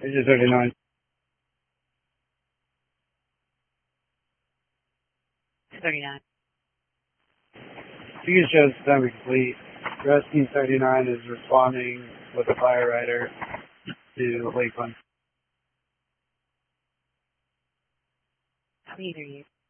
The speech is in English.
Agent 39. 39. Fuse shows done complete. Rescue 39 is responding with a fire rider to Lakeland. How do you hear you?